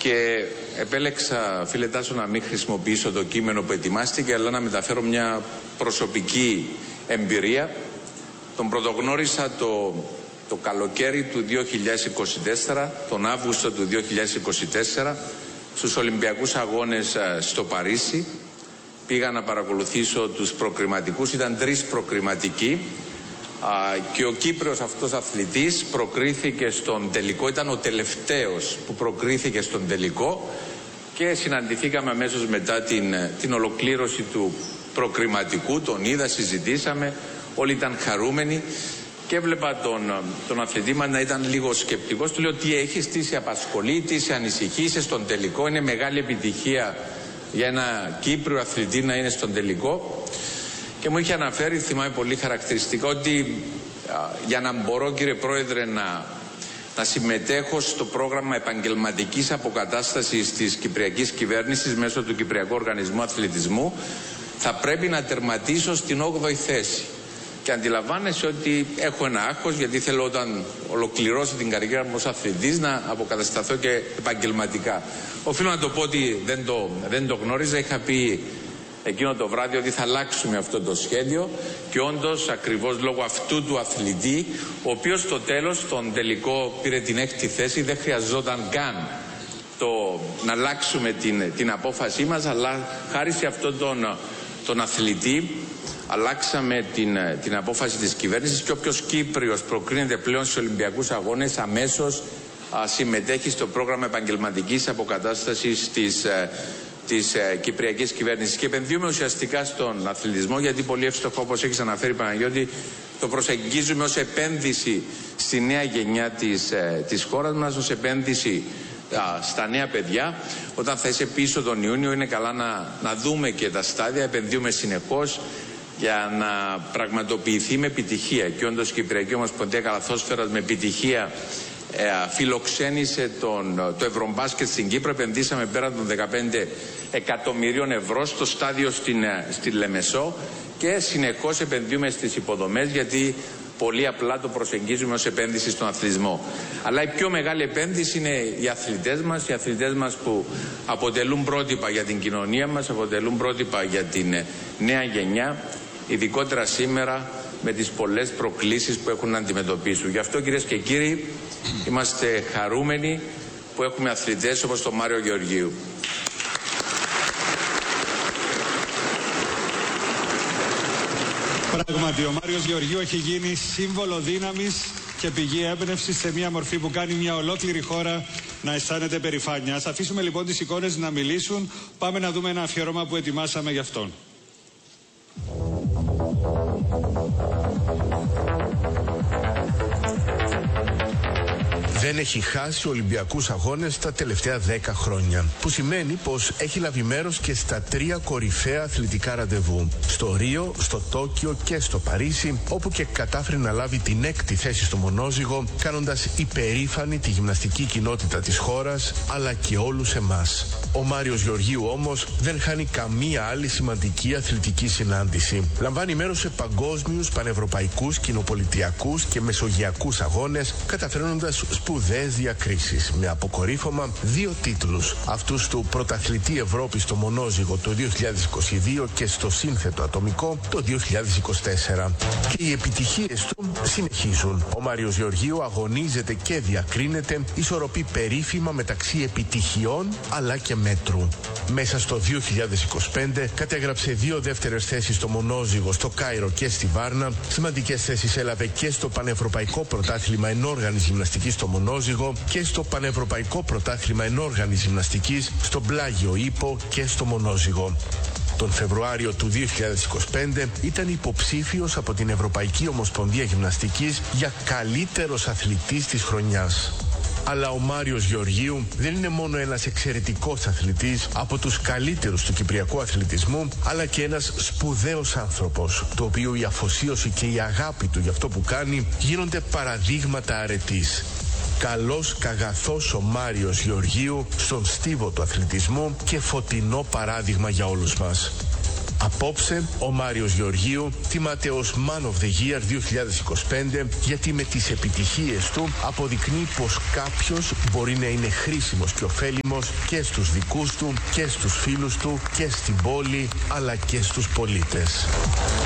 και επέλεξα, φίλε Τάσο, να μην χρησιμοποιήσω το κείμενο που ετοιμάστηκε, αλλά να μεταφέρω μια προσωπική εμπειρία. Τον πρωτογνώρισα το καλοκαίρι του 2024, τον Αύγουστο του 2024, στους Ολυμπιακούς Αγώνες στο Παρίσι. Πήγα να παρακολουθήσω τους προκριματικούς, ήταν 3 προκριματικοί και ο Κύπριος αυτός αθλητής προκρίθηκε στον τελικό, ήταν ο τελευταίος που προκρίθηκε στον τελικό και συναντηθήκαμε αμέσως μετά την ολοκλήρωση του προκριματικού, τον είδα, συζητήσαμε, όλοι ήταν χαρούμενοι και έβλεπα τον αθλητή μας να ήταν λίγο σκεπτικός. Του λέω τι έχεις, τι σε απασχολεί, τι σε ανησυχεί, είσαι στον τελικό, είναι μεγάλη επιτυχία για ένα Κύπριο αθλητή να είναι στον τελικό. Και μου είχε αναφέρει, θυμάμαι πολύ χαρακτηριστικά, ότι για να μπορώ, κύριε Πρόεδρε, να συμμετέχω στο πρόγραμμα επαγγελματικής αποκατάστασης της Κυπριακής Κυβέρνησης μέσω του Κυπριακού Οργανισμού Αθλητισμού, θα πρέπει να τερματίσω στην 8η θέση. Και αντιλαμβάνεσαι ότι έχω ένα άγχος, γιατί θέλω όταν ολοκληρώσω την καριέρα μου ως αθλητής να αποκατασταθώ και επαγγελματικά. Οφείλω να το πω ότι δεν το γνώριζα. Είχα πει εκείνο το βράδυ ότι θα αλλάξουμε αυτό το σχέδιο και όντως ακριβώς λόγω αυτού του αθλητή, ο οποίος στο τέλος, στον τελικό, πήρε την 6η θέση, δεν χρειαζόταν καν να αλλάξουμε την απόφασή μας, αλλά χάρη σε αυτόν τον αθλητή αλλάξαμε την απόφαση της κυβέρνησης και όποιος Κύπριος προκρίνεται πλέον στους Ολυμπιακούς Αγώνες αμέσως συμμετέχει στο πρόγραμμα επαγγελματικής αποκατάστασης της Κυπριακής Κυβέρνησης. Και επενδύουμε ουσιαστικά στον αθλητισμό, γιατί πολύ εύστοχο, όπως έχεις αναφέρει, Παναγιώτη, το προσεγγίζουμε ως επένδυση στη νέα γενιά της χώρας μας, ως επένδυση στα νέα παιδιά. Όταν θα είσαι πίσω τον Ιούνιο, είναι καλά να δούμε και τα στάδια. Επενδύουμε συνεχώς για να πραγματοποιηθεί με επιτυχία. Και όντως η Κυπριακή Ομοσπονδία Καλαθόσφαιρας με επιτυχία φιλοξένησε το Ευρωμπάσκετ στην Κύπρο. Επενδύσαμε πέραν των 15 εκατομμυρίων ευρώ στο στάδιο στη Λεμεσό και συνεχώς επενδύουμε στις υποδομές, γιατί πολύ απλά το προσεγγίζουμε ως επένδυση στον αθλητισμό. Αλλά η πιο μεγάλη επένδυση είναι οι αθλητές μας που αποτελούν πρότυπα για την κοινωνία μας, αποτελούν πρότυπα για την νέα γενιά, ειδικότερα σήμερα με τις πολλές προκλήσεις που έχουν να αντιμετωπίσουν. Γι' αυτό, κυρίες και κύριοι, είμαστε χαρούμενοι που έχουμε αθλητές όπως τον Μάριο Γεωργίου. Πράγματι, ο Μάριος Γεωργίου έχει γίνει σύμβολο δύναμης και πηγή έμπνευσης σε μια μορφή που κάνει μια ολόκληρη χώρα να αισθάνεται περηφάνεια. Ας αφήσουμε λοιπόν τις εικόνες να μιλήσουν. Πάμε να δούμε ένα αφιέρωμα που ετοιμάσαμε γι' αυτόν. Δεν έχει χάσει Ολυμπιακούς Αγώνες τα τελευταία 10 χρόνια. Που σημαίνει πως έχει λάβει μέρος και στα 3 κορυφαία αθλητικά ραντεβού. Στο Ρίο, στο Τόκιο και στο Παρίσι, όπου και κατάφερε να λάβει την 6η θέση στο μονόζυγο, κάνοντας υπερήφανη τη γυμναστική κοινότητα της χώρας, αλλά και όλους εμάς. Ο Μάριος Γεωργίου όμως δεν χάνει καμία άλλη σημαντική αθλητική συνάντηση. Λαμβάνει μέρος σε παγκόσμιους, πανευρωπαϊκούς, κοινοπολιτιακούς και μεσογειακούς αγώνες, καταφέρνοντας σπουδαίες διακρίσεις, με αποκορύφωμα 2 τίτλους, αυτούς του πρωταθλητή Ευρώπης στο μονόζυγο το 2022 και στο σύνθετο ατομικό το 2024. Και οι επιτυχίες του συνεχίζουν. Ο Μάριος Γεωργίου αγωνίζεται και διακρίνεται, ισορροπεί περίφημα μεταξύ επιτυχιών αλλά και μέτρου. Μέσα στο 2025 κατέγραψε 2 δεύτερες θέσεις στο μονόζυγο στο Κάιρο και στη Βάρνα. Σημαντικές θέσεις έλαβε και στο Πανευρωπαϊκό Πρωτάθλημα Ενόργανης Γυμναστικής στο μονόζυγο και στο Πανευρωπαϊκό Πρωτάθλημα Ενόργανης Γυμναστικής στο Πλάγιο Ύπο και στο μονόζυγο. Τον Φεβρουάριο του 2025 ήταν υποψήφιος από την Ευρωπαϊκή Ομοσπονδία Γυμναστικής για καλύτερος αθλητής της χρονιάς. Αλλά ο Μάριος Γεωργίου δεν είναι μόνο ένας εξαιρετικός αθλητής, από τους καλύτερους του κυπριακού αθλητισμού, αλλά και ένας σπουδαίος άνθρωπος, το οποίο η αφοσίωση και η αγάπη του για αυτό που κάνει γίνονται παραδείγματα αρετής. Καλός καγαθός ο Μάριος Γεωργίου στον στίβο του αθλητισμού και φωτεινό παράδειγμα για όλους μας. Απόψε, ο Μάριος Γεωργίου τιμάται ως Man of the Year 2025 γιατί με τις επιτυχίες του αποδεικνύει πως κάποιος μπορεί να είναι χρήσιμος και ωφέλιμος και στους δικούς του και στους φίλους του και στην πόλη αλλά και στους πολίτες.